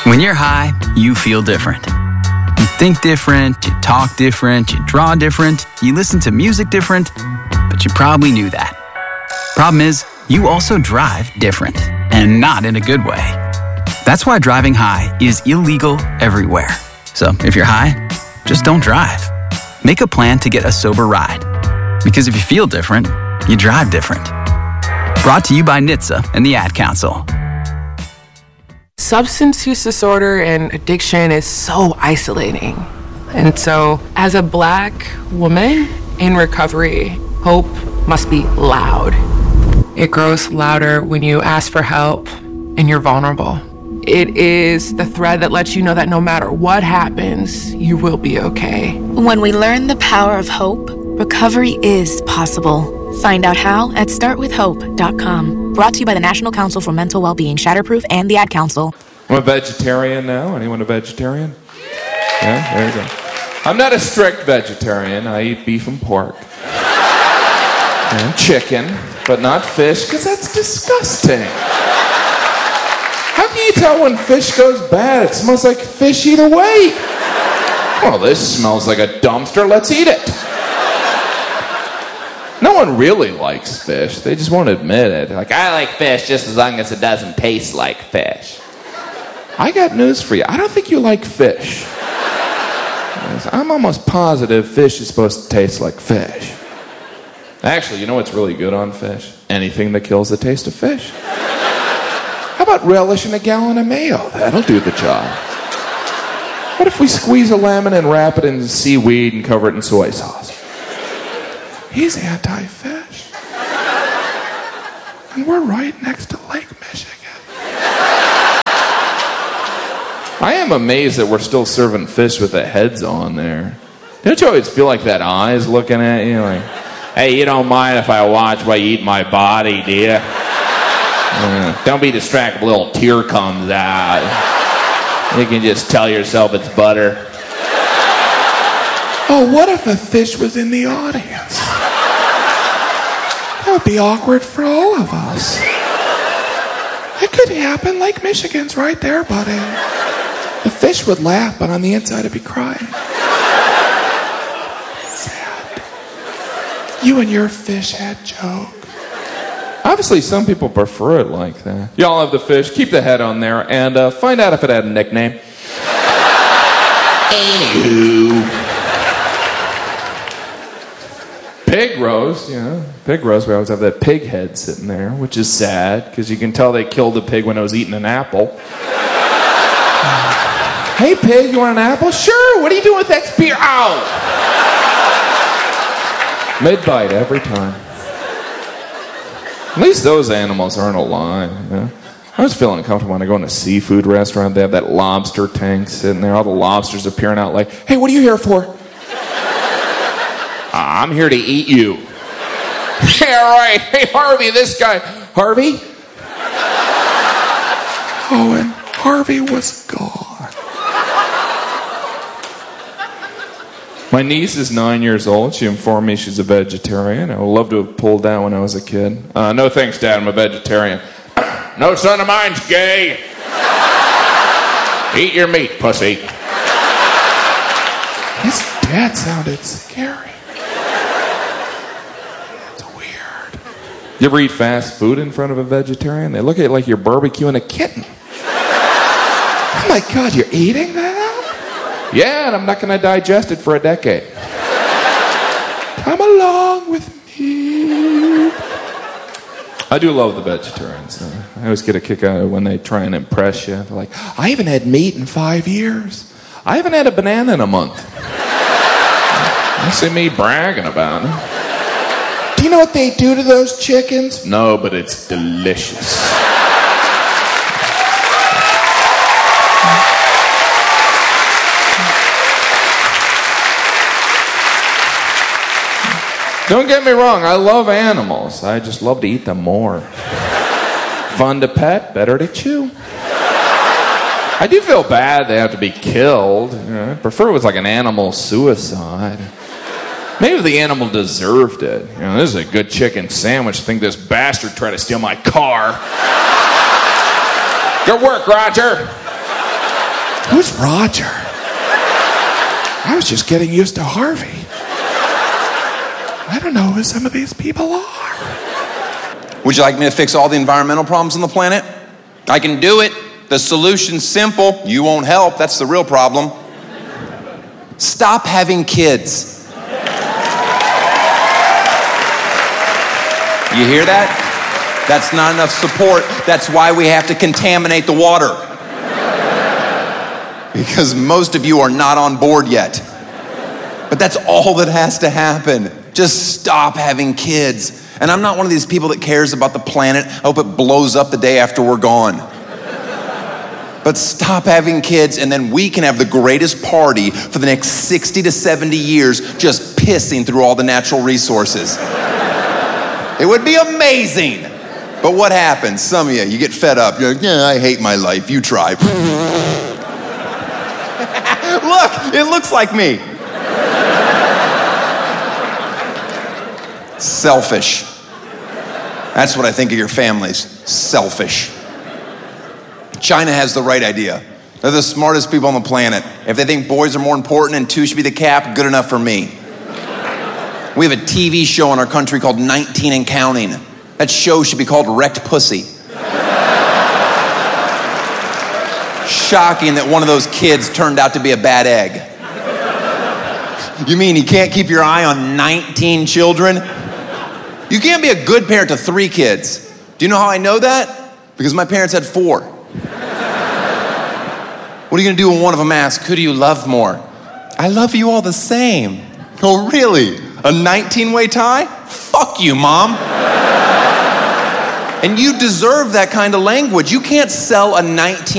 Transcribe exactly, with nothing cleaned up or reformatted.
When you're high, you feel different. You think different, you talk different, you draw different, you listen to music different, but you probably knew that. Problem is, you also drive different, and not in a good way. That's why driving high is illegal everywhere. So if you're high, just don't drive. Make a plan to get a sober ride. Because if you feel different, you drive different. Brought to you by N H T S A and the Ad Council. Substance use disorder and addiction is so isolating. And so, as a Black woman in recovery, hope must be loud. It grows louder when you ask for help and you're vulnerable. It is the thread that lets you know that no matter what happens, you will be okay. When we learn the power of hope, recovery is possible. Find out how at start with hope dot com. Brought to you by the National Council for Mental Wellbeing, Shatterproof, and the Ad Council. I'm a vegetarian now. Anyone a vegetarian? Yeah, there you go. I'm not a strict vegetarian. I eat beef and pork. And chicken, but not fish, because that's disgusting. How can you tell when fish goes bad? It smells like fish either way. Well, this smells like a dumpster. Let's eat it. No one really likes fish. They just won't admit it. Like, I like fish just as long as it doesn't taste like fish. I got news for you. I don't think you like fish. I'm almost positive fish is supposed to taste like fish. Actually, you know what's really good on fish? Anything that kills the taste of fish. How about relish in a gallon of mayo? That'll do the job. What if we squeeze a lemon and wrap it in seaweed and cover it in soy sauce? He's anti-fish. And we're right next to Lake Michigan. I am amazed that we're still serving fish with the heads on there. Don't you always feel like that eye is looking at you like, hey, you don't mind if I watch while you eat my body, do you? Uh, don't be distracted, a little tear comes out. You can just tell yourself it's butter. Oh, what if a fish was in the audience? That would be awkward for all of us. It could happen. Lake Michigan's right there, buddy. The fish would laugh, but on the inside it'd be crying. Sad. You and your fish head joke. Obviously, some people prefer it like that. Y'all have the fish. Keep the head on there and uh, find out if it had a nickname. Anywho. Pig roast, you know. Pig roast, we always have that pig head sitting there, which is sad, because you can tell they killed the pig when it was eating an apple. Hey, pig, you want an apple? Sure, what are you doing with that spear? Ow! Mid-bite every time. At least those animals aren't alive, you know? I was feeling uncomfortable when I go in a seafood restaurant. They have that lobster tank sitting there. All the lobsters appearing out like, hey, what are you here for? I'm here to eat you. Yeah, right. Hey, Harvey, this guy. Harvey? Oh, and Harvey was gone. My niece is nine years old. She informed me she's a vegetarian. I would love to have pulled down when I was a kid. Uh, no thanks, Dad. I'm a vegetarian. No son of mine's gay. Eat your meat, pussy. His dad sounded scary. It's weird. You ever eat fast food in front of a vegetarian? They look at it like you're barbecuing a kitten. Oh my God, you're eating that? Yeah, and I'm not going to digest it for a decade. Come along with me. I do love the vegetarians. I always get a kick out of it when they try and impress you. They're like, I haven't had meat in five years. I haven't had a banana in a month. You see me bragging about it. Do you know what they do to those chickens? No, but it's delicious. Don't get me wrong, I love animals. I just love to eat them more. Fun to pet, better to chew. I do feel bad they have to be killed. You know, I prefer it was like an animal suicide. Maybe the animal deserved it. You know, this is a good chicken sandwich. I think this bastard tried to steal my car. Good work, Roger. Who's Roger? I was just getting used to Harvey. I don't know who some of these people are. Would you like me to fix all the environmental problems on the planet? I can do it. The solution's simple. You won't help. That's the real problem. Stop having kids. You hear that? That's not enough support. That's why we have to contaminate the water. Because most of you are not on board yet. But that's all that has to happen. Just stop having kids. And I'm not one of these people that cares about the planet. I hope it blows up the day after we're gone. But stop having kids, and then we can have the greatest party for the next sixty to seventy years just pissing through all the natural resources. It would be amazing. But what happens? Some of you, you get fed up. You're like, yeah, I hate my life. You try. Look, it looks like me. Selfish. That's what I think of your families. Selfish. China has the right idea. They're the smartest people on the planet. If they think boys are more important and two should be the cap, good enough for me. We have a T V show in our country called nineteen and Counting. That show should be called Wrecked Pussy. Shocking that one of those kids turned out to be a bad egg. You mean you can't keep your eye on nineteen children? You can't be a good parent to three kids. Do you know how I know that? Because my parents had four. What are you gonna do when one of them asks, who do you love more? I love you all the same. Oh, really? A nineteen-way tie? Fuck you, Mom. And you deserve that kind of language. You can't sell a nineteen